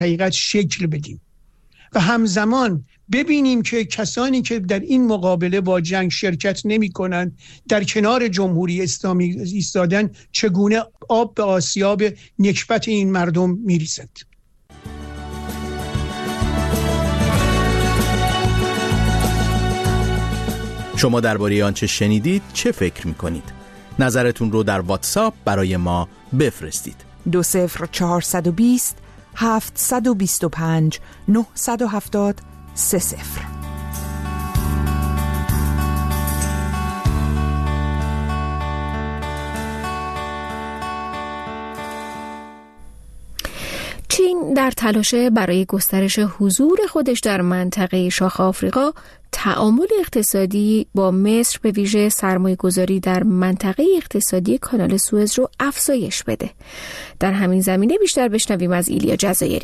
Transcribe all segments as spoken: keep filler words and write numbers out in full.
حقیقت شکل بدیم و همزمان ببینیم که کسانی که در این مقابله با جنگ شرکت نمی کنند در کنار جمهوری اسلامی ایستادن چگونه آب به آسیاب نکبت این مردم می ریزد. شما درباره آنچه شنیدید چه فکر می کنید؟ نظرتون رو در واتساپ برای ما بفرستید. دو صفر چهارصد و بیست هفتصد و بیست و پنج نهصد و هفتاد سه صفر. چین در تلاش برای گسترش حضور خودش در منطقه شاخ آفریقا تعامل اقتصادی با مصر به ویژه سرمایه‌گذاری در منطقه اقتصادی کانال سوئز رو افزایش بده. در همین زمینه بیشتر بشنویم از ایلیا جزایری.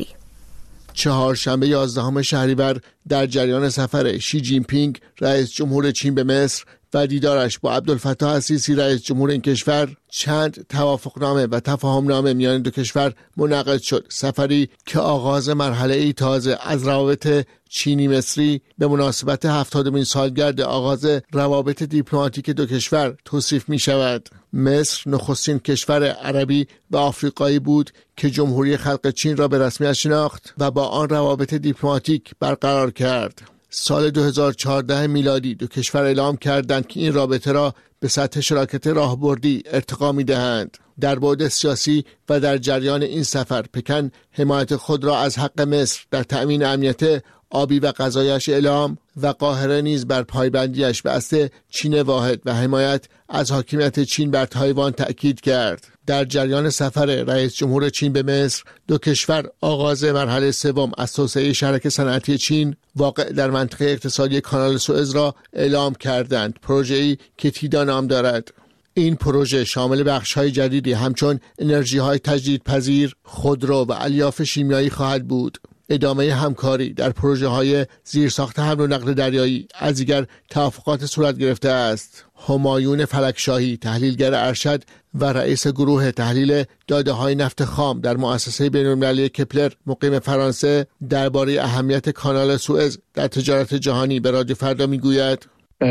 چهارشنبه یازدهم شهریور در جریان سفر شی جین پینگ رئیس جمهور چین به مصر و دیدارش با عبدالفتاح السیسی رئیس جمهور این کشور چند توافقنامه و تفاهمنامه میان دو کشور منعقد شد. سفری که آغاز مرحله ای تازه از روابط چینی مصری به مناسبت هفتادمین سالگرد آغاز روابط دیپلماتیک دو کشور توصیف می شود. مصر نخستین کشور عربی و آفریقایی بود که جمهوری خلق چین را به رسمیت شناخت و با آن روابط دیپلماتیک برقرار کرد. سال دو هزار و چهارده میلادی دو کشور اعلام کردند که این رابطه را به سطح شراکت راهبردی ارتقا می‌دهند. در بعد سیاسی و در جریان این سفر پکن حمایت خود را از حق مصر در تأمین امنیت آبی و غذایش اعلام و قاهره نیز بر پایبندیش به اصل چین واحد و حمایت از حاکمیت چین بر تایوان تأکید کرد. در جریان سفر رئیس جمهور چین به مصر دو کشور آغاز مرحله سوم از توسعه شرک صنعتی چین واقع در منطقه اقتصادی کانال سوئز را اعلام کردند. پروژه‌ای که تیدا نام دارد. این پروژه شامل بخش‌های جدیدی همچون انرژی‌های تجدیدپذیر، خودرو و الیاف شیمیایی خواهد بود. ادامه همکاری در پروژه‌های زیرساخت حمل و نقل دریایی از دیگر توافقات صورت گرفته است. همایون فلکشاهی، تحلیلگر ارشد و رئیس گروه تحلیل داده‌های نفت خام در مؤسسه بین‌المللی کپلر مقیم فرانسه درباره اهمیت کانال سوئز در تجارت جهانی به رادیو فردا میگوید: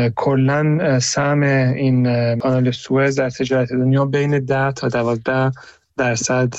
کلاً سهم این کانال سوئز در تجارت دنیا بین ده تا دوازده درصد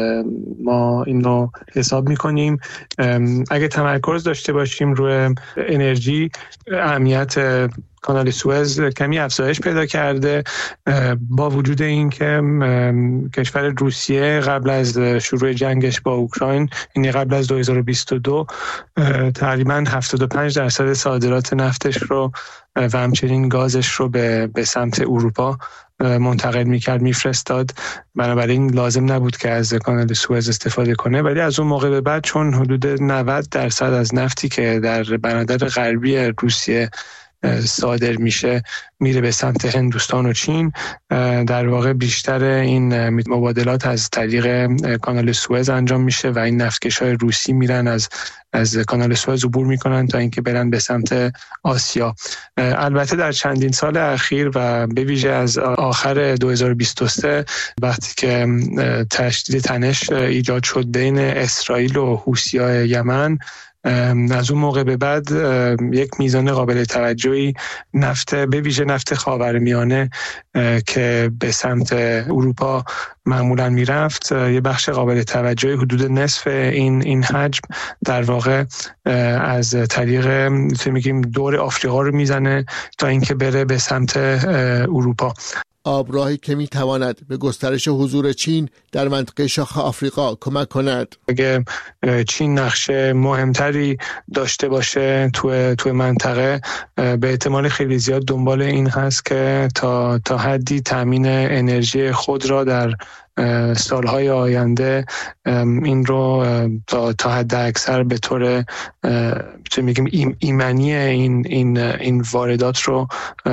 ما این رو حساب میکنیم. اگه تمرکز داشته باشیم روی انرژی، اهمیت کانال سوئز کمی افزایش پیدا کرده با وجود این که کشور روسیه قبل از شروع جنگش با اوکراین، یعنی قبل از دو هزار و بیست و دو، تقریباً هفتاد و پنج درصد صادرات نفتش رو و همچنین گازش رو به به سمت اروپا منتقل میکرد، میفرستاد. بنابراین لازم نبود که از کانال سوئز استفاده کنه. ولی از اون موقع به بعد چون حدود نود درصد از نفتی که در بنادر غربی روسیه صادر میشه میره به سمت هندوستان و چین، در واقع بیشتر این مبادلات از طریق کانال سوئز انجام میشه و این نفتکش‌های روسی میرن از از کانال سوئز عبور میکنن تا اینکه برن به سمت آسیا. البته در چندین سال اخیر و به ویژه از آخر دو هزار و بیست و سه وقتی که تشدید تنش ایجاد شد بین اسرائیل و حوثی‌های یمن، از اون موقع به بعد یک میزان قابل توجهی نفت، به ویژه نفت خاورمیانه که به سمت اروپا معمولا میرفت، یه بخش قابل توجهی حدود نصف این این حجم در واقع از طریق میتونیم دور آفریقا رو میزنه تا اینکه بره به سمت اروپا. آبراهی که میتواند به گسترش حضور چین در منطقه شاخ آفریقا کمک کند. اگه چین نقش مهمتری داشته باشه تو تو منطقه، به احتمال خیلی زیاد دنبال این هست که تا تا حدی تامین انرژی خود را در سالهای آینده این رو تا تا حد اکثر به طور چه میگیم ایمنی این این این واردات رو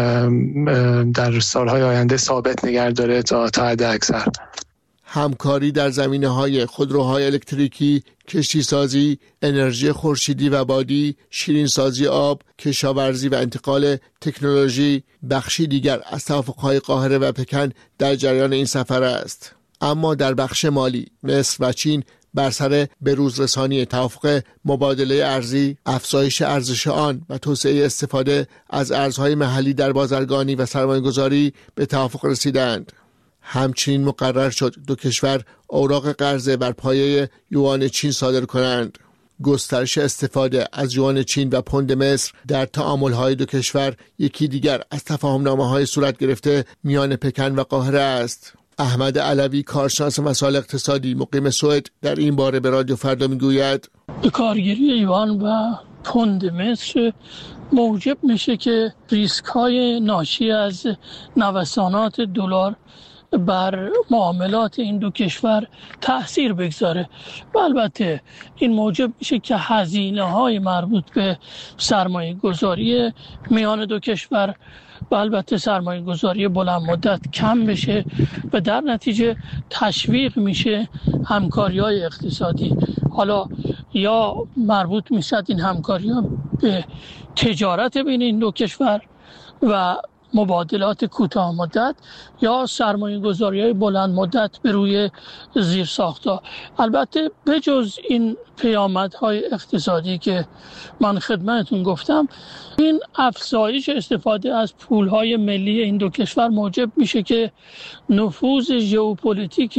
در سالهای آینده ثابت نگه داره تا تا حد اکثر. همکاری در زمینه‌های خودروهای الکتریکی، کشتیسازی، انرژی خورشیدی و بادی، شیرینسازی آب، کشاورزی و انتقال تکنولوژی بخشی دیگر از توافق‌های قاهره و پکن در جریان این سفر است. اما در بخش مالی، مصر و چین بر سر بروز رسانی توافق مبادله ارزی، افزایش ارزش آن و توسعه استفاده از ارزهای محلی در بازرگانی و سرمایه‌گذاری به توافق رسیدند. همچنین مقرر شد دو کشور اوراق قرضه بر پایه یوان چین صادر کنند. گسترش استفاده از یوان چین و پوند مصر در تعامل‌های دو کشور یکی دیگر از تفاهم‌نامه‌های صورت گرفته میان پکن و قاهره است. احمد علوی، کارشناس مسائل اقتصادی مقیم سوئد، در این باره به رادیو فردا میگوید به کارگیری یوان و پوند مصر موجب میشه که ریسک های ناشی از نوسانات دلار بر معاملات این دو کشور تأثیر بگذاره و البته این موجب میشه که هزینه های مربوط به سرمایه گذاری میان دو کشور و البته سرمایه گذاری بلند مدت کم بشه و در نتیجه تشویق میشه همکاری های اقتصادی. حالا یا مربوط میشه این همکاری ها به تجارت بین این دو کشور و مبادلات کوتاه مدت یا سرمایه گذاری های بلند مدت به روی زیرساخت‌ها. البته بجز این پیامدهای اقتصادی که من خدمتتون گفتم، این افزایش استفاده از پولهای ملی این دو کشور موجب میشه که نفوذ ژئوپلیتیک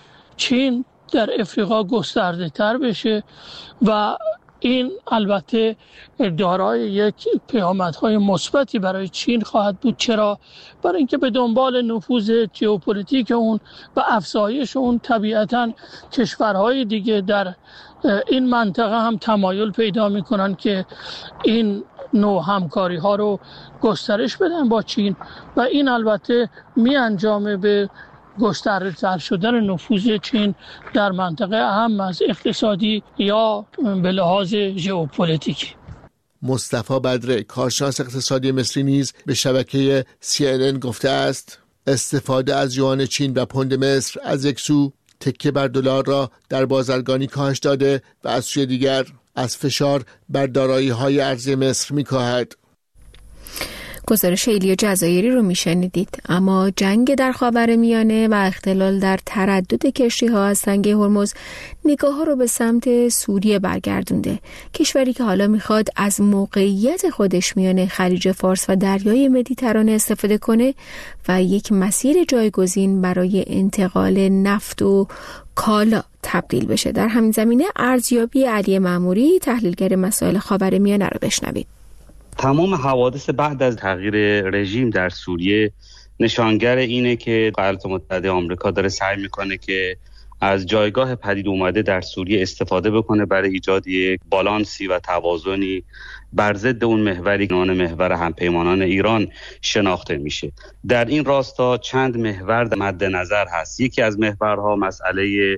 چین در افریقا گسترده تر بشه و این البته دارای یک پیامدهای مثبتی برای چین خواهد بود. چرا؟ برای اینکه به دنبال نفوذ ژئوپلیتیک اون و افزایش اون طبیعتاً کشورهای دیگه در این منطقه هم تمایل پیدا میکنن که این نوع همکاری ها رو گسترش بدن با چین و این البته می انجامه به گسترده تر شدن نفوذ چین در منطقه اهم از اقتصادی یا به لحاظ ژئوپلیتیکی. مصطفی بدر، کارشناس اقتصادی مصری نیز به شبکه سی ان ان گفته است استفاده از یوان چین و پوند مصر از یک سو تکیه بر دلار را در بازرگانی کاهش داده و از سوی دیگر از فشار بر دارایی‌های ارزی مصر می‌کاهد. گزارش ایلیا جزایری رو میشنیدید. اما جنگ در خاورمیانه و اختلال در تردد کشتی‌ها از تنگه هرمز نگاه‌ها رو به سمت سوریه برگردونده. کشوری که حالا میخواد از موقعیت خودش میان خلیج فارس و دریای مدیترانه استفاده کنه و یک مسیر جایگزین برای انتقال نفت و کالا تبدیل بشه. در همین زمینه ارزیابی علی مأموری، تحلیلگر مسائل خاورمیانه رو بشنوید. تمام حوادث بعد از تغییر رژیم در سوریه نشانگر اینه که ایالات متحده آمریکا داره سعی میکنه که از جایگاه پدید اومده در سوریه استفاده بکنه برای ایجاد یک بالانسی و توازنی بر ضد اون محوری که نام محور همپیمانان ایران شناخته میشه. در این راستا چند محور در مد نظر هست. یکی از محورها مسئله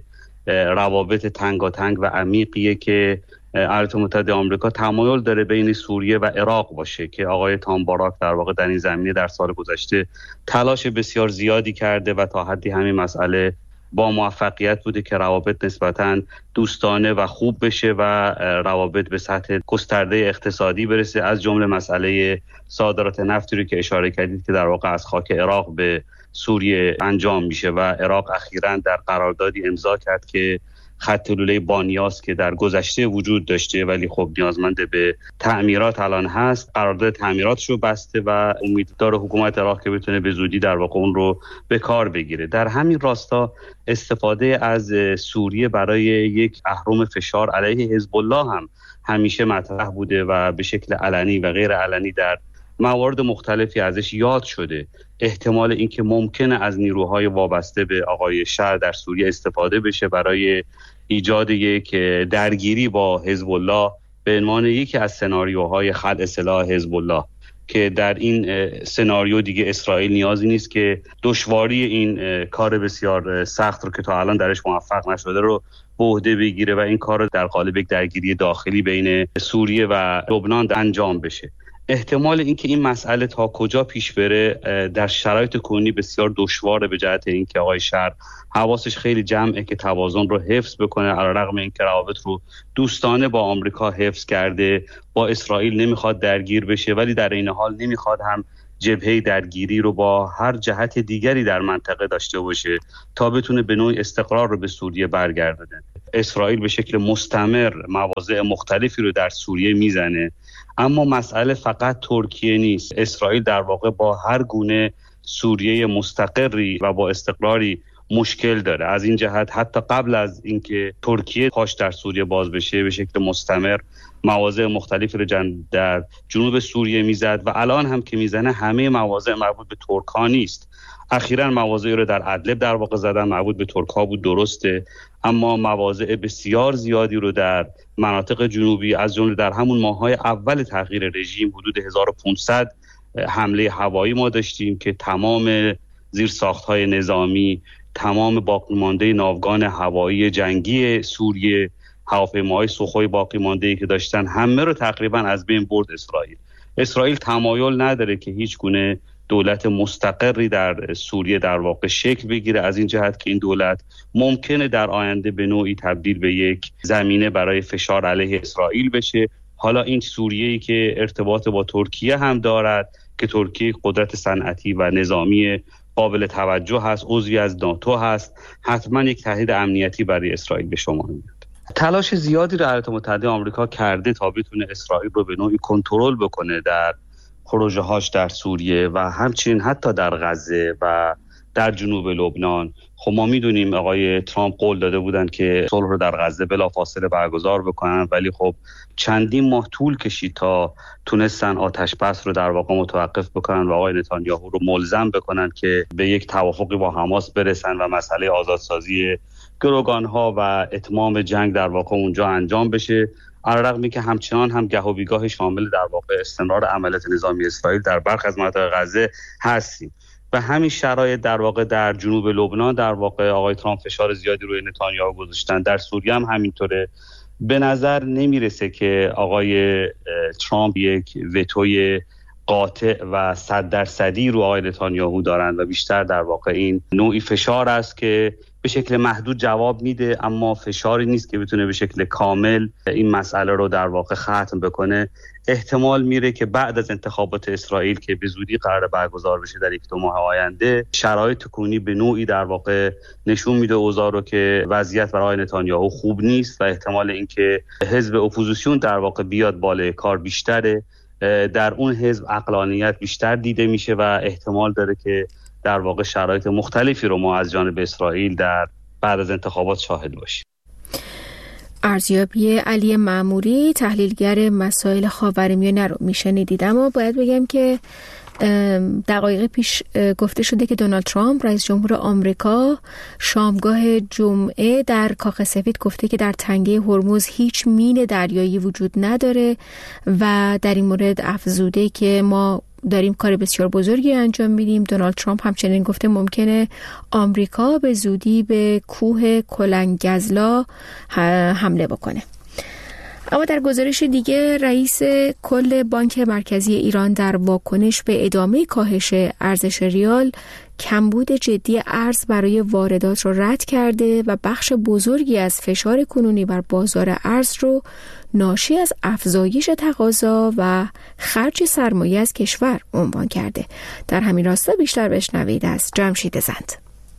روابط تنگاتنگ و عمیقیه که ایالات متحده آمریکا تمایل داره بین سوریه و عراق باشه که آقای تام باراک در واقع در این زمینه در سال گذشته تلاش بسیار زیادی کرده و تا حدی همین مسئله با موفقیت بوده که روابط نسبتاً دوستانه و خوب بشه و روابط به سطح گسترده اقتصادی برسه، از جمله مسئله صادرات نفتی رو که اشاره کردید که در واقع از خاک عراق به سوریه انجام میشه و عراق اخیراً در قراردادی امضا کرد که خط لوله بانیاس که در گذشته وجود داشته ولی خب نیازمند به تعمیرات الان هست، قرارداد تعمیراتش رو بسته و امید داره حکومت عراق که بتونه به زودی در واقع اون رو به کار بگیره. در همین راستا استفاده از سوریه برای یک اهرم فشار علیه حزب الله هم همیشه مطرح بوده و به شکل علنی و غیر علنی در موارد مختلفی ازش یاد شده. احتمال اینکه ممکنه از نیروهای وابسته به آقای شر در سوریه استفاده بشه برای ایجاد یک درگیری با حزب الله به عنوان یکی از سناریوهای خلع سلاح حزب الله که در این سناریو دیگه اسرائیل نیازی نیست که دشواری این کار بسیار سخت رو که تا الان درش موفق نشده رو به عهده بگیره و این کار رو در قالب یک درگیری داخلی بین سوریه و لبنان انجام بشه. احتمال اینکه این مسئله تا کجا پیش بره در شرایط کنونی بسیار دشواره به جهت اینکه آقای شر حواسش خیلی جمعه که توازن رو حفظ بکنه، علیرغم اینکه روابط رو دوستانه با آمریکا حفظ کرده، با اسرائیل نمیخواد درگیر بشه ولی در این حال نمیخواد هم جبهه درگیری رو با هر جهت دیگری در منطقه داشته باشه تا بتونه به نوعی استقرار رو به سوریه برگردونه. اسرائیل به شکل مستمر مواضع مختلفی رو در سوریه میزنه، اما مسئله فقط ترکیه نیست. اسرائیل در واقع با هر گونه سوریه مستقری و با استقراری مشکل داره. از این جهت حتی قبل از اینکه ترکیه پاش در سوریه باز بشه به شکل مستمر مواضع مختلفی رو در جنوب سوریه میزد و الان هم که میزنه همه مواضع مربوط به ترک‌ها نیست. اخیراً مواضعی رو در ادلب در واقع زدن مربوط به ترک‌ها بود، درسته، اما مواضع بسیار زیادی رو در مناطق جنوبی از جمله در همون ماه‌های اول تغییر رژیم حدود هزار و پانصد حمله هوایی ما داشتیم که تمام زیرساخت‌های نظامی، تمام باقی مانده ناوگان هوایی جنگی سوریه، هواپیماهای سوخوی باقی مانده‌ای که داشتن همه رو تقریبا از بین برد اسرائیل. اسرائیل تمایل نداره که هیچ گونه دولت مستقری در سوریه در واقع شکل بگیره، از این جهت که این دولت ممکنه در آینده به نوعی تبدیل به یک زمینه برای فشار علیه اسرائیل بشه. حالا این سوریه‌ای که ارتباط با ترکیه هم دارد که ترکیه قدرت صنعتی و نظامی قابل توجه هست، عضوی از ناتو هست، حتما یک تهدید امنیتی برای اسرائیل به شما میاد. تلاش زیادی رو ایالات متحده آمریکا کرده تا بتونه اسرائیل رو به نوعی کنترل بکنه در پروژه هاش در سوریه و همچنین حتی در غزه و در جنوب لبنان. خب ما میدونیم آقای ترامپ قول داده بودن که صلح رو در غزه بلافاصله برگزار بکنن، ولی خب چندین ماه طول کشید تا تونستن آتش بس رو در واقع متوقف بکنن و آقای نتانیاهو رو ملزم بکنن که به یک توافقی با حماس برسن و مسئله آزادسازی گروگان‌ها و اتمام جنگ در واقع اونجا انجام بشه. علیرغمی که همچنان هم گه و بیگاه شامل در واقع استمرار عملیات نظامی اسرائیل در برخی از مناطق غزه هستیم. و همین شرایط در واقع در جنوب لبنان در واقع آقای ترامپ فشار زیادی روی نتانیاهو گذاشتن، در سوریه هم همینطوره. به نظر نمیرسه که آقای ترامپ یک وتوی قاطع و صد درصدی رو آقای نتانیاهو دارن و بیشتر در واقع این نوعی فشار است که به شکل محدود جواب میده، اما فشاری نیست که بتونه به شکل کامل این مسئله رو در واقع ختم بکنه. احتمال میره که بعد از انتخابات اسرائیل که به زودی قرار برگزار بشه در یک دو ماه آینده، شرایط کنونی به نوعی در واقع نشون میده اوضاع رو که وضعیت برای نتانیاهو خوب نیست و احتمال اینکه حزب اپوزیسیون در واقع بیاد بالای کار بیشتره. در اون حزب عقلانیت بیشتر دیده میشه و احتمال داره که در واقع شرایط مختلفی رو ما از جانب اسرائیل در بعد از انتخابات شاهد باشیم. ارزیابی علی معموری تحلیلگر مسائل خاورمیانه رو میشنیدید، اما باید بگم که دقایق پیش گفته شده که دونالد ترامپ رئیس جمهور آمریکا شامگاه جمعه در کاخ سفید گفته که در تنگه هرمز هیچ مین دریایی وجود نداره و در این مورد افزوده که ما داریم کار بسیار بزرگی انجام میدیم. دونالد ترامپ همچنین گفته ممکنه آمریکا به زودی به کوه کلنگزلا حمله بکنه. اما در گزارش دیگه رئیس کل بانک مرکزی ایران در واکنش به ادامه کاهش ارزش ریال کمبود جدی ارز برای واردات رو رد کرده و بخش بزرگی از فشار کنونی بر بازار ارز رو ناشی از افزایش تقاضا و خرج سرمایه از کشور عنوان کرده. در همین راستا بیشتر بشنوید از جمشید زند.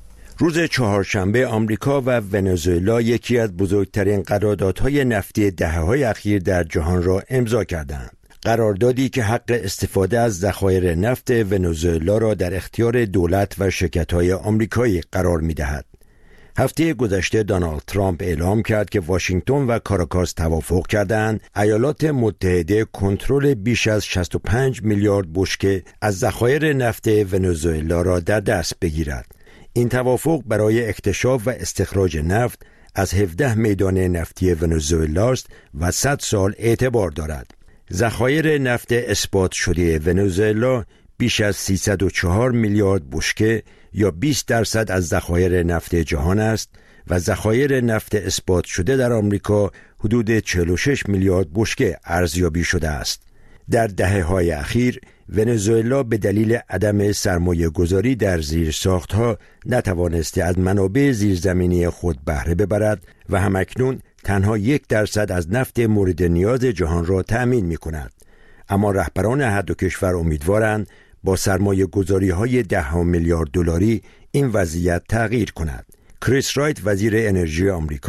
روز چهارشنبه آمریکا و ونزوئلا یکی از بزرگترین قراردادهای نفتی دهه‌های اخیر در جهان را امضا کردند. قراردادی که حق استفاده از ذخایر نفت ونزوئلا را در اختیار دولت و شرکت‌های آمریکایی قرار می‌دهد. هفته گذشته دونالد ترامپ اعلام کرد که واشنگتن و کاراکاس توافق کردند ایالات متحده کنترل بیش از شصت و پنج میلیارد بشکه از ذخایر نفت ونزوئلا را در دست بگیرد. این توافق برای اکتشاف و استخراج نفت از هفده میدان نفتی ونزوئلا است و صد سال اعتبار دارد. ذخایر نفت اثبات شده ونزوئلا بیش از سیصد و چهار میلیارد بشکه یا بیست درصد از ذخایر نفت جهان است و ذخایر نفت اثبات شده در آمریکا حدود چهل و شش میلیارد بشکه ارزیابی شده است. در دهه‌های اخیر ونزوئلا به دلیل عدم سرمایه گذاری در زیرساختها نتوانسته از منابع زیرزمینی خود بهره ببرد و همکنون تنها یک درصد از نفت مورد نیاز جهان را تأمین می کند. اما رهبران هر دو کشور امیدوارند با سرمایه گذاری های ده میلیارد دلاری این وضعیت تغییر کند. کریس رایت وزیر انرژی آمریکا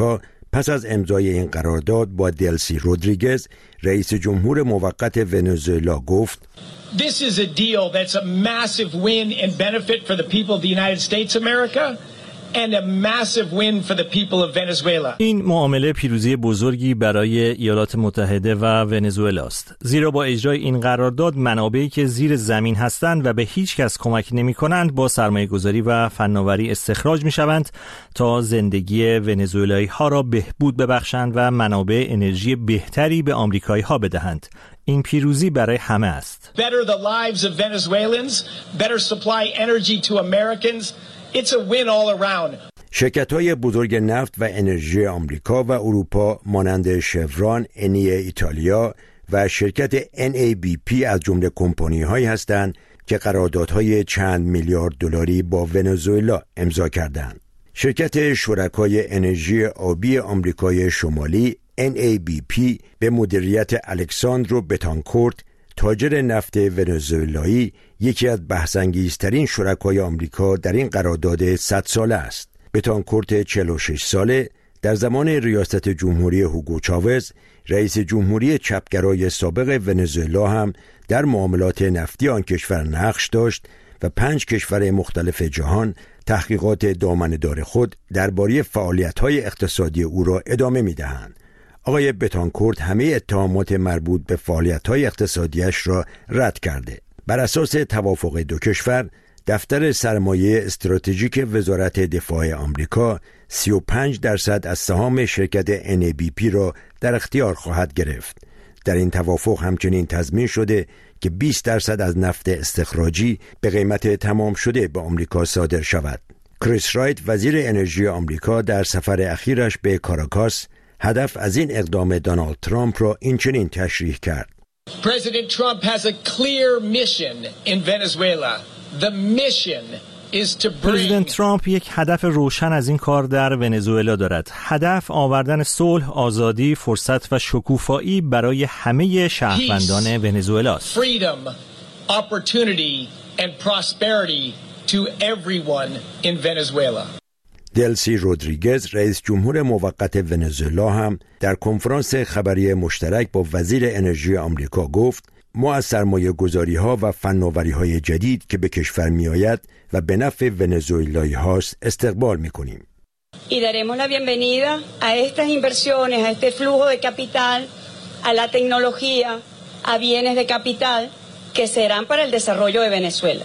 پس از امضای این قرارداد با دلسی رودریگز رئیس جمهور موقت ونزوئلا گفت This is a deal that's a massive win and benefit for the people of the United States of America and a massive win for the people of Venezuela. این معامله پیروزی بزرگی برای ایالات متحده و ونزوئلا است، زیرا با اجرای این قرارداد منابعی که زیر زمین هستند و به هیچ کس کمک نمی‌کنند با سرمایه‌گذاری و فناوری استخراج می‌شوند تا زندگی ونزوئلایی‌ها را بهبود ببخشند و منابع انرژی بهتری به آمریکایی‌ها بدهند. این پیروزی برای همه است. Better the lives of Venezuelans, better supply energy to Americans. It's a win all around. شرکت‌های بزرگ نفت و انرژی آمریکا و اروپا مانند شفران، انی ایتالیا و شرکت ان ای بی پی از جمله کمپانی‌هایی هستند که قراردادهای چند میلیارد دلاری با ونزوئلا امضا کردند. شرکت شرکای انرژی آبی آمریکای شمالی ان ای بی پی به مدیریت الکساندرو بتانکورت، تاجر نفت ونزوئلایی، یکی از بحث‌انگیزترین شرکای آمریکا در این قرارداد صد ساله است. بتانکورت چهل و شش ساله در زمان ریاست جمهوری هوگو چاوز، رئیس جمهوری چپگرای سابق ونزوئلا هم در معاملات نفتی آن کشور نقش داشت و پنج کشور مختلف جهان تحقیقات دامنه‌دار خود درباره فعالیت‌های اقتصادی او را ادامه می‌دهند. آقای بتانکورت همه اتهامات مربوط به فعالیت‌های اقتصادیش را رد کرده. بر اساس توافق دو کشور، دفتر سرمایه استراتژیک وزارت دفاع آمریکا سی و پنج درصد از سهام شرکت ان ای بی پی را در اختیار خواهد گرفت. در این توافق همچنین تضمین شده که بیست درصد از نفت استخراجی به قیمت تمام شده به آمریکا صادر شود. کریس رایت، وزیر انرژی آمریکا، در سفر اخیرش به کاراکاس هدف از این اقدام دونالد ترامپ را اینچنین تشریح کرد. President Trump has a clear mission in Venezuela. The mission is to bring پرزیدنت ترامپ یک هدف روشن از این کار در ونزوئلا دارد. هدف آوردن صلح، آزادی، فرصت و شکوفایی برای همه شهروندان ونزوئلا است. Freedom, opportunity and prosperity to everyone in Venezuela. دلسی رودریگز، رئیس جمهور موقت ونزوئلا، هم در کنفرانس خبری مشترک با وزیر انرژی آمریکا گفت ما از سرمایه گذاری ها و فناوری های جدید که به کشور می آید و به نفع ونزوئلایی هاست استقبال می کنیم. Y daremos la bienvenida a estas inversiones, a este flujo de capital, a la tecnología, a bienes de capital que serán para el desarrollo de Venezuela.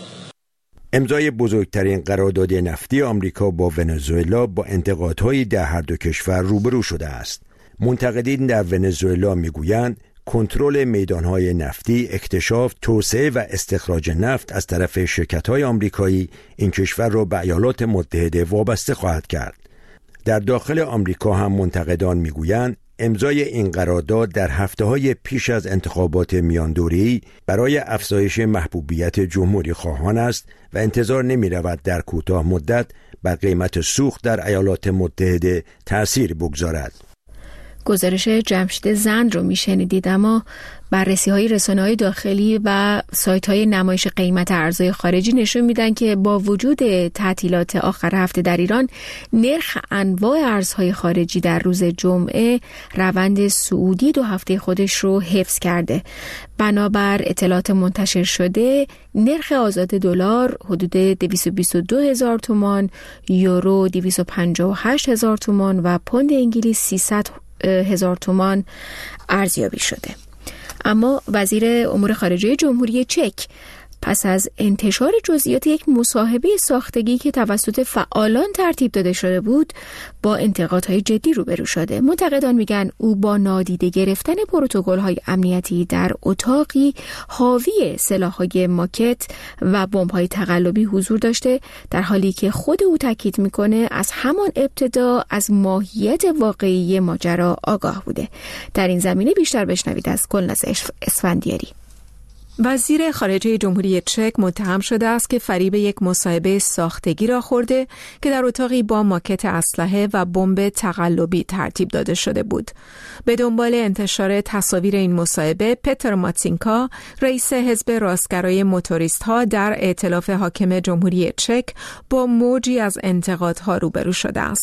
امضای بزرگترین قرارداد نفتی آمریکا با ونزوئلا با انتقادهای در هر دو کشور روبرو شده است. منتقدین در ونزوئلا میگویند کنترل میدانهای نفتی، اکتشاف، توسعه و استخراج نفت از طرف شرکت‌های آمریکایی این کشور را به ایالات متحده وابسته خواهد کرد. در داخل آمریکا هم منتقدان میگویند امضای این قرارداد در هفته‌های پیش از انتخابات میاندوره‌ای برای افزایش محبوبیت جمهوری خواهان است و انتظار نمی‌رود در کوتاه مدت بر قیمت سوخت در ایالات متحده تأثیر بگذارد. گزارش جمشید زند رو میشنیدید، اما بررسی های رسانه های داخلی و سایت های نمایش قیمت ارزهای خارجی نشون میدن که با وجود تعطیلات آخر هفته در ایران، نرخ انواع ارزهای خارجی در روز جمعه روند صعودی دو هفته خودش رو حفظ کرده. بنابر اطلاعات منتشر شده، نرخ آزاد دلار حدود دویست و بیست و دو هزار تومان، یورو دویست و پنجاه و هشت هزار تومان و پوند انگلیس سیصد هزار تومان ارزیابی شده. اما وزیر امور خارجه جمهوری چک پس از انتشار جزئیات یک مصاحبه ساختگی که توسط فعالان ترتیب داده شده بود، با انتقادهای جدی روبرو شده. منتقدان میگن او با نادیده گرفتن پروتکل‌های امنیتی در اتاقی حاوی سلاح‌های ماکت و بمب‌های تقلبی حضور داشته، در حالی که خود او تاکید میکنه از همان ابتدا از ماهیت واقعی ماجرا آگاه بوده. در این زمینه بیشتر بشنوید از گلناز اسفندیاری. وزیر خارجه جمهوری چک متهم شده است که فریب یک مصاحبه ساختگی را خورده که در اتاقی با ماکت اسلحه و بمب تقلبی ترتیب داده شده بود. به دنبال انتشار تصاویر این مصاحبه، پتر ماتسینکا، رئیس حزب راستگرای موتوریست‌ها در ائتلاف حاکم جمهوری چک، با موجی از انتقادها روبرو شده است.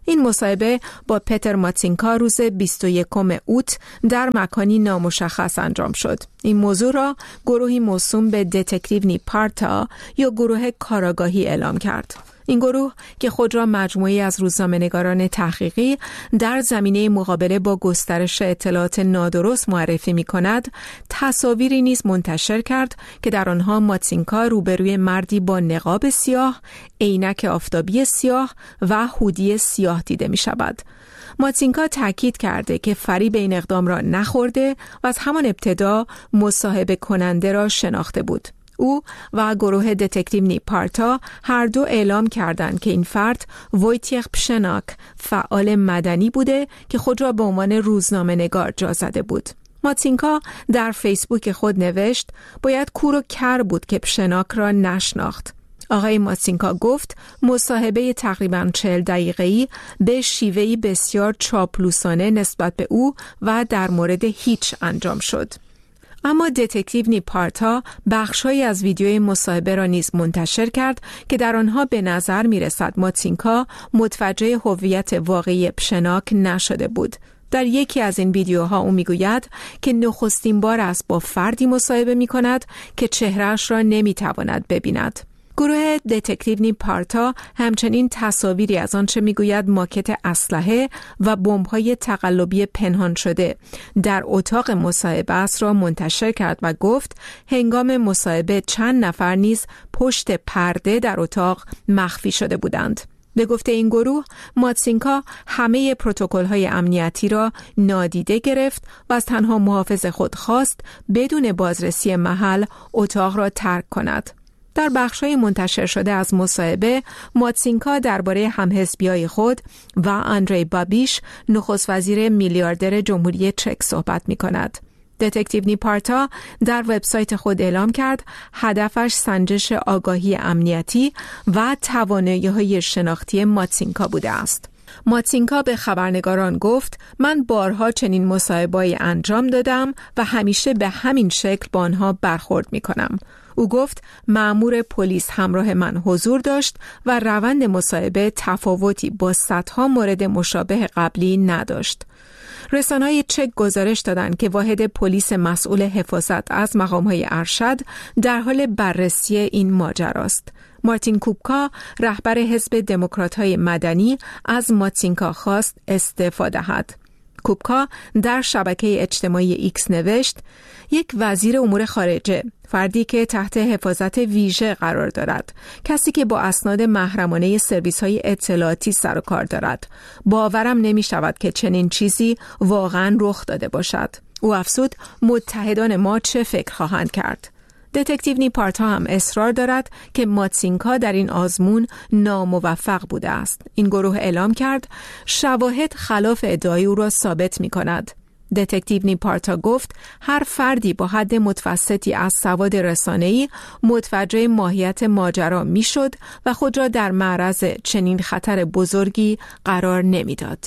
این مصاحبه با پتر ماتسینکا روز بیست و یکم اوت در مکانی نامشخص انجام شد. این موضوع را گروهی موسوم به دتکتیو پارتا یا گروه کاراگاهی اعلام کرد. این گروه که خود را مجموعی از روزنامه‌نگاران تحقیقی در زمینه مقابله با گسترش اطلاعات نادرست معرفی می‌کند، تصاویری نیز منتشر کرد که در آنها ماتسینکا روبروی مردی با نقاب سیاه، عینک آفتابی سیاه و هودی سیاه دیده می‌شود. ماتسینکا تاکید کرده که فریب این اقدام را نخورده و از همان ابتدا مصاحبه کننده را شناخته بود. او و گروه دتکتیو نیپارتا هر دو اعلام کردند که این فرد وویتیخ پشناک فعال مدنی بوده که خود را به عنوان روزنامه‌نگار جا زده بود. ماتسینکا در فیسبوک خود نوشت باید کور و کر بود که پشناک را نشناخت. آقای ماتسینکا گفت مصاحبه تقریباً چهل دقیقه‌ای به شیوهی بسیار چاپلوسانه نسبت به او و در مورد هیچ انجام شد. اما دتکتیو نیپارتا بخش‌هایی از ویدیوی مصاحبه را نیز منتشر کرد که در آنها به نظر می‌رسد ماتسینکا متوجه هویت واقعی پشناک نشده بود. در یکی از این ویدیوها او میگوید که نخستین بار است با فردی مصاحبه می‌کند که چهرهش را نمی‌تواند ببیند. گروه دتکتیو نیپارتا همچنین تصاویری از آنچه میگوید ماکت اسلحه و بمب‌های تقلبی پنهان شده در اتاق مصاحبه است را منتشر کرد و گفت هنگام مصاحبه چند نفر نیز پشت پرده در اتاق مخفی شده بودند. به گفته این گروه، ماتسینکا همه پروتکل‌های امنیتی را نادیده گرفت و از تنها محافظ خود خواست بدون بازرسی محل اتاق را ترک کند. در بخش‌های منتشر شده از مصاحبه، ماتسینکا درباره همحزبی‌های خود و آندری بابیش، نخست وزیر میلیاردر جمهوری چک صحبت می‌کند. دتکتیو نیپارتا در وبسایت خود اعلام کرد هدفش سنجش آگاهی امنیتی و توانایی‌های شناختی ماتسینکا بوده است. ماتسینکا به خبرنگاران گفت من بارها چنین مصاحبه‌ای انجام دادم و همیشه به همین شکل با آنها برخورد می‌کنم. او گفت مأمور پلیس همراه من حضور داشت و روند مصاحبه تفاوتی با صدها مورد مشابه قبلی نداشت. رسانه‌های چک گزارش دادند که واحد پلیس مسئول حفاظت از مقام‌های ارشد در حال بررسی این ماجراست. مارتین کوبکا رهبر حزب دموکرات‌های مدنی از ماتسینکا خواست استعفا دهد. کوبکا در شبکه اجتماعی ایکس نوشت یک وزیر امور خارجه، فردی که تحت حفاظت ویژه قرار دارد، کسی که با اسناد محرمانه سرویس‌های اطلاعاتی سر و کار دارد، باورم نمی شود که چنین چیزی واقعاً رخ داده باشد. او افزود متحدان ما چه فکر خواهند کرد؟ دتکتیو نیپارتا هم اصرار دارد که ماتسینکا در این آزمون ناموفق بوده است. این گروه اعلام کرد شواهد خلاف ادعای او را ثابت می کند. دتکتیو نیپارتا گفت هر فردی با حد متوسطی از سواد رسانه‌ای متوجه ماهیت ماجرا می شد و خود را در معرض چنین خطر بزرگی قرار نمی داد.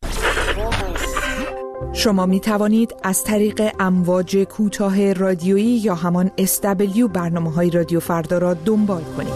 شما می توانید از طریق امواج کوتاه رادیویی یا همان اس دبلیو برنامه‌های رادیو فردا را دنبال کنید.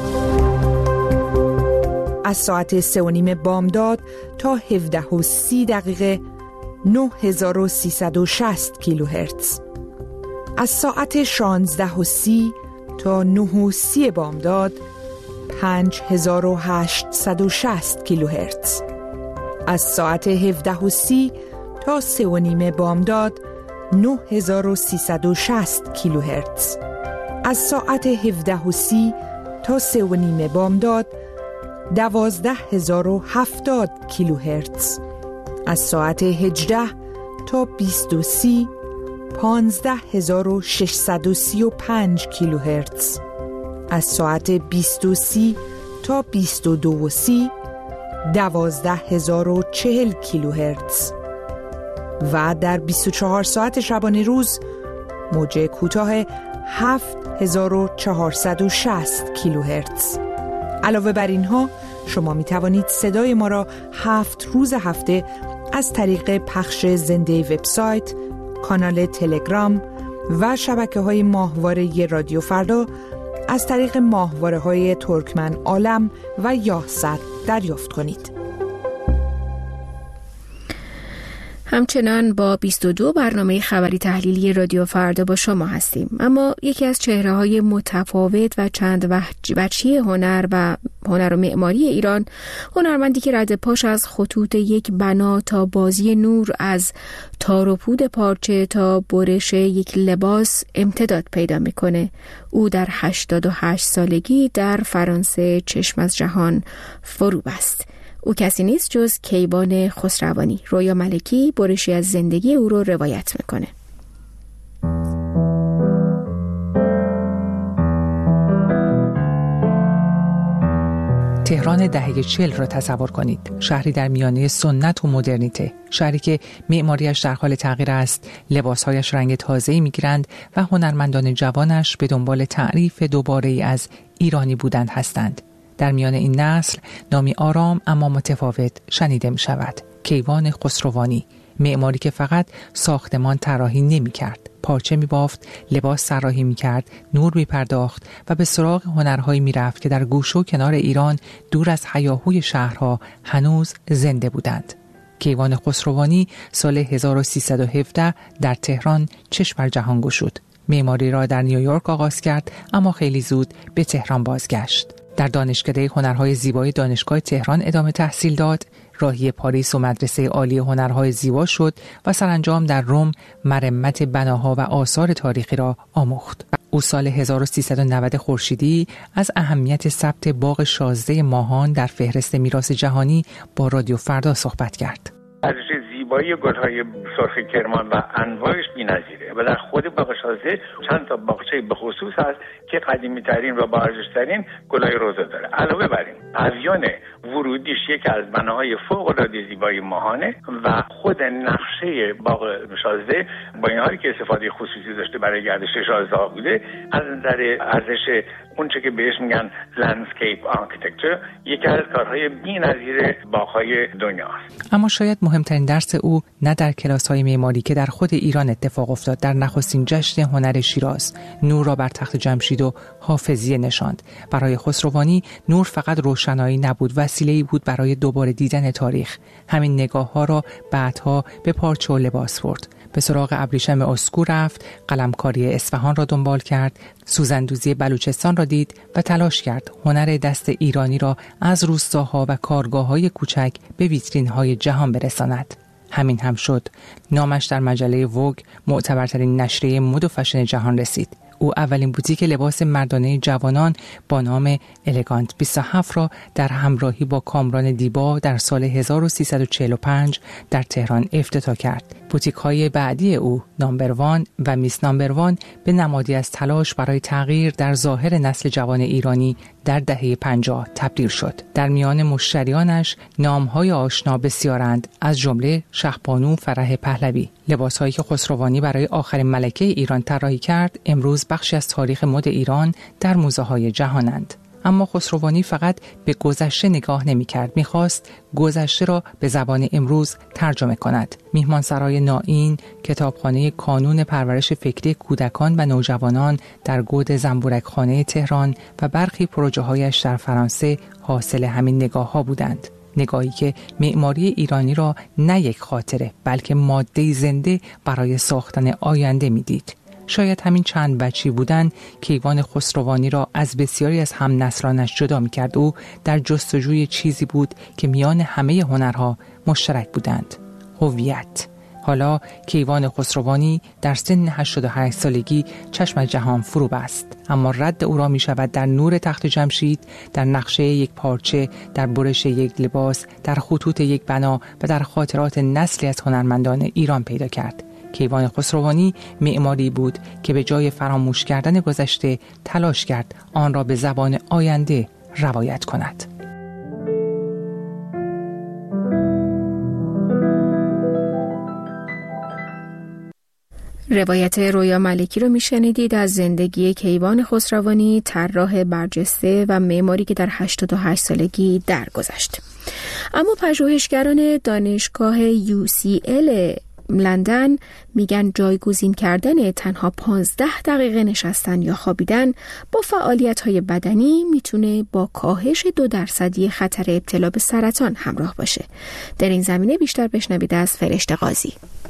از ساعت سه و نیم بامداد تا هفده و سی دقیقه نه هزار و سیصد و شصت کیلوهرتز. از ساعت شانزده و سی تا نه و سی بامداد پنج هزار و هشتصد و شصت کیلوهرتز. از ساعت هفده و سی تا سه و نیم بامداد نه هزار و سیصد و شصت کیلوهرتز. از ساعت هفده و سی تا سه و نیم بامداد دوازده هزار و هفتاد کیلوهرتز. از ساعت هجده تا بیست و سی پانزده هزار و ششصد و سی و پنج کیلوهرتز. از ساعت بیست و سی تا بیست و دو و سی دوازده هزار و چهل کیلوهرتز. و در بیست و چهار ساعت شبانه روز موج کوتاه هفت هزار و چهارصد و شصت کیلوهرتز. علاوه بر اینها شما می توانید صدای ما را هفت روز هفته از طریق پخش زنده وبسایت، کانال تلگرام و شبکه‌های ماهواره رادیو فردا از طریق ماهواره‌های ترکمن عالم و یاهصد دریافت کنید. همچنان با بیست و دو برنامه خبری تحلیلی رادیو فردا با شما هستیم. اما یکی از چهره‌های متفاوت و چند وجهی هنر و هنر و معماری ایران، هنرمندی که رد پاش از خطوط یک بنا تا بازی نور، از تار و پود پارچه تا برش یک لباس امتداد پیدا میکنه. او در هشتاد و هشت سالگی در فرانسه چشم از جهان فرو بست. او کسی نیست جز کیوان خسروانی. رویا ملکی برشی از زندگی او رو روایت میکنه. تهران دهه چهل را تصور کنید. شهری در میانه سنت و مدرنیته، شهری که معماریش در حال تغییر است، لباسهایش رنگ تازه‌ای می‌گیرند و هنرمندان جوانش به دنبال تعریف دوباره‌ای از ایرانی بودند هستند. در میان این نسل نامی آرام اما متفاوت شنیده می شود: کیوان خسروانی، معماری که فقط ساختمان طراحی نمی کرد، پارچه می بافت، لباس طراحی می کرد، نور می پرداخت و به سراغ هنرهایی می رفت که در گوشه و کنار ایران دور از هیاهوی شهرها هنوز زنده بودند. کیوان خسروانی سال هزار و سیصد و هفده در تهران چشم بر جهان گشود. معماری را در نیویورک آغاز کرد اما خیلی زود به تهران بازگشت. در دانشکده هنرهای زیبای دانشگاه تهران ادامه تحصیل داد، راهی پاریس و مدرسه عالی هنرهای زیبا شد و سرانجام در روم مرمت بناها و آثار تاریخی را آموخت. او سال هزار و سیصد و نود خورشیدی از اهمیت ثبت باغ شازده ماهان در فهرست میراث جهانی با رادیو فردا صحبت کرد. زیبایی گل‌های سرخ کرمان و انواعش بی‌نظیره و در خود باغ شازده چند تا باغچه به خصوص هست که قدیمی‌ترین و با ارزش‌ترین گل‌های روزه داره. علاوه بر این، پویان ورودیش یکی از بناهای فوق‌العاده زیبای ماهانه و خود نقشه باغ شازده با این حالی که استفاده خصوصی داشته برای گردش شازده‌ها بوده، از نظر ارزش اون چه که بهش میگن لندسکیپ آرکیتکچر یکی از کارهای بی‌نظیر باغ‌های دنیا است. اما شاید مهمترین درس او نه در کلاس‌های معماری که در خود ایران اتفاق افتاد، در نخستین جشن هنر شیراز نور را بر تخت جمشید و حافظیه نشاند. برای خسروانی نور فقط روشنایی نبود، وسیله‌ای بود برای دوباره دیدن تاریخ. همین نگاه‌ها را بعدها به پارچه و لباس برد. به سراغ ابریشم اسکو رفت، قلمکاری اصفهان را دنبال کرد، سوزندوزی بلوچستان را دید و تلاش کرد هنر دست ایرانی را از روستاها و کارگاه‌های کوچک به ویترین‌های جهان برساند. همین هم شد. نامش در مجله ووگ، معتبرترین نشریه مد و فشن جهان، رسید. او اولین بوتیک لباس مردانه جوانان با نام الگانت بیست و هفت را در همراهی با کامران دیبا در سال هزار و سیصد و چهل و پنج در تهران افتتاح کرد. بوتیک‌های بعدی او، نامبر وان و میس نامبر وان، به نمادی از تلاش برای تغییر در ظاهر نسل جوان ایرانی در دهه پنجاه تبدیل شد. در میان مشتریانش نام‌های آشنا بسیارند، از جمله شهبانو فرح پهلوی. لباس‌هایی که خسروانی برای آخرین ملکه ایران طراحی کرد، امروز بخشی از تاریخ مد ایران در موزه‌های جهانند. اما خسروانی فقط به گذشته نگاه نمی‌کرد، می‌خواست گذشته را به زبان امروز ترجمه کند. میهمانسرای نائین، کتابخانه کانون پرورش فکری کودکان و نوجوانان در گود زنبورکخانه تهران و برخی پروژه‌هایش در فرانسه حاصل همین نگاه‌ها بودند. نگاهی که معماری ایرانی را نه یک خاطره بلکه ماده زنده برای ساختن آینده می‌دید. شاید همین چند بچی بودن کیوان خسروانی را از بسیاری از هم نسلانش جدا می کرد. او در جستجوی چیزی بود که میان همه هنرها مشترک بودند: هویت. حالا کیوان خسروانی در سن هشتاد و هشت سالگی چشم جهان فرو بست، اما رد او را می شود در نور تخت جمشید، در نقشه یک پارچه، در برش یک لباس، در خطوط یک بنا و در خاطرات نسلی از هنرمندان ایران پیدا کرد. کیوان خسروانی معماری بود که به جای فراموش کردن گذشته تلاش کرد آن را به زبان آینده روایت کند. روایت رویا ملکی رو میشنیدید از زندگی کیوان خسروانی، طراح برجسته و معماری که در هشتاد و هشت سالگی درگذشت. اما پژوهشگران دانشگاه یو سی ال لندن میگن جایگزین کردن تنها پانزده دقیقه نشستن یا خوابیدن با فعالیت‌های بدنی میتونه با کاهش دو درصدی خطر ابتلا به سرطان همراه باشه. در این زمینه بیشتر بشنوید از فرشته قاضی.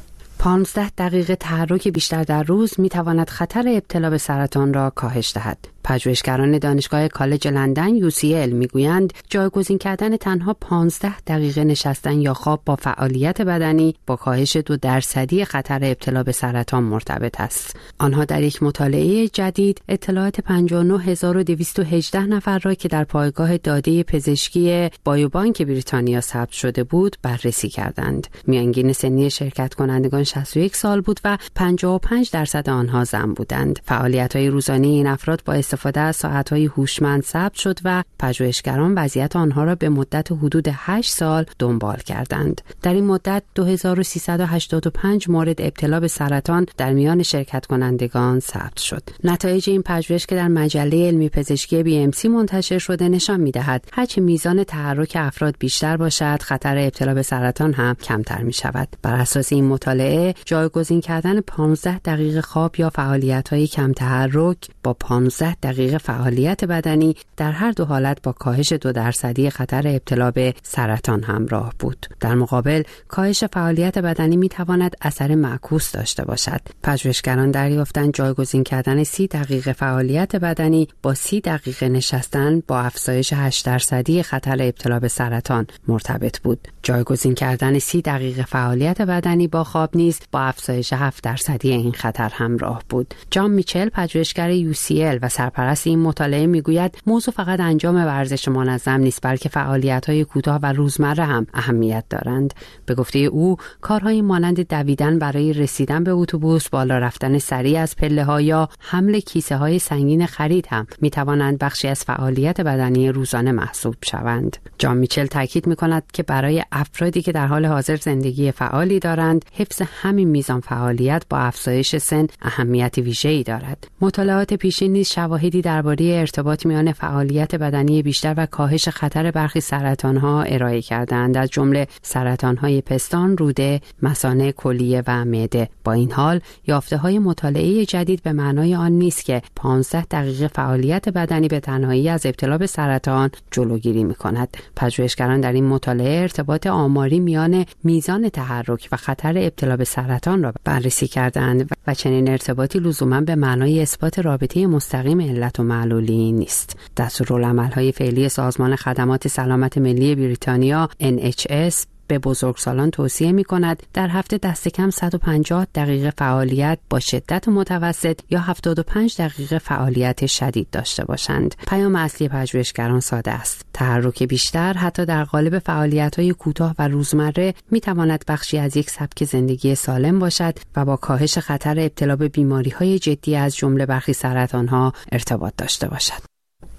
پانزده دقیقه تحرک بیشتر در روز میتواند خطر ابتلا به سرطان را کاهش دهد. پژوهشگران دانشگاه کالج لندن یو سی ال میگویند جایگزین کردن تنها پانزده دقیقه نشستن یا خواب با فعالیت بدنی با کاهش دو درصدی خطر ابتلا به سرطان مرتبط است. آنها در یک مطالعه جدید اطلاعات پنجاه و نه هزار و دویست و هجده نفر را که در پایگاه داده پزشکی بایوبانک بریتانیا ثبت شده بود بررسی کردند. میانگین سنی شرکت کنندگان شصت و یک سال بود و پنجاه و پنج درصد آنها زن بودند. فعالیت‌های روزانه این افراد با استفاده از ساعت‌های هوشمند ثبت شد و پژوهشگران وضعیت آنها را به مدت حدود هشت سال دنبال کردند. در این مدت دو هزار و سیصد و هشتاد و پنج مورد ابتلا به سرطان در میان شرکت کنندگان ثبت شد. نتایج این پژوهش که در مجله علمی پزشکی بی ام سی منتشر شده نشان می‌دهد هرچه میزان تحرک افراد بیشتر باشد، خطر ابتلا به سرطان هم کمتر می‌شود. بر اساس این مطالعه جایگزین کردن پانزده دقیقه خواب یا فعالیت‌های کم تحرک با پانزده دقیقه فعالیت بدنی در هر دو حالت با کاهش دو درصدی خطر ابتلا به سرطان همراه بود. در مقابل کاهش فعالیت بدنی می تواند اثر معکوس داشته باشد. پژوهشگران دریافتند جایگزین کردن سی دقیقه فعالیت بدنی با سی دقیقه نشستن با افزایش هشت درصدی خطر ابتلا به سرطان مرتبط بود. جایگزین کردن سی دقیقه فعالیت بدنی با خواب نیز با افزایش هفت درصدی این خطر همراه بود. جان میچل پژوهشگر یو سی ال و سرپرست این مطالعه میگوید موضوع فقط انجام ورزش منظم نیست بلکه فعالیت‌های کوتاه و روزمره هم اهمیت دارند. به گفته او کارهای مانند دویدن برای رسیدن به اتوبوس، بالا رفتن سریع از پله‌ها یا حمل کیسه‌های سنگین خرید هم می‌توانند بخشی از فعالیت بدنی روزانه محسوب شوند. جان میچل تاکید می‌کند که برای افرادی که در حال حاضر زندگی فعالی دارند حفظ همین میزان فعالیت با افزایش سن اهمیت ویژه‌ای دارد. مطالعات پیشین نیز شواهدی درباره ارتباط میان فعالیت بدنی بیشتر و کاهش خطر برخی سرطان‌ها ارائه کردند، از جمله سرطان‌های پستان، روده، مثانه کلیه و معده. با این حال یافته‌های مطالعه جدید به معنای آن نیست که پانزده دقیقه فعالیت بدنی به تنهایی از ابتلا به سرطان جلوگیری می‌کند. پژوهشگران در این مطالعه ارتباط آماری میان میزان تحرک و خطر ابتلا به سرطان را بررسی کردند و چنین ارتباطی لزوما به معنای اثبات رابطه مستقیم علت و معلولی نیست. دستورالعمل‌های فعلی سازمان خدمات سلامت ملی بریتانیا ان اچ اس به بزرگسالان توصیه می کند در هفته دست کم صد و پنجاه دقیقه فعالیت با شدت متوسط یا هفتاد و پنج دقیقه فعالیت شدید داشته باشند. پیام اصلی پژوهشگران ساده است. تحرک بیشتر حتی در قالب فعالیت‌های کوتاه و روزمره می تواند بخشی از یک سبک زندگی سالم باشد و با کاهش خطر ابتلا به بیماری‌های جدی از جمله برخی سرطان‌ها ارتباط داشته باشد.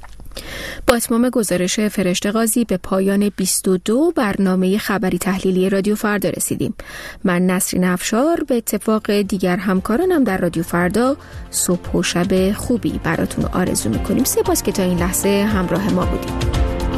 با اتمام گزارش فرشته قاضی به پایان بیست و دو برنامه خبری تحلیلی رادیو فردا رسیدیم. من نسرین افشار به اتفاق دیگر همکارانم در رادیو فردا صبح و شب خوبی براتون آرزو میکنیم. سپاس که تا این لحظه همراه ما بودیم.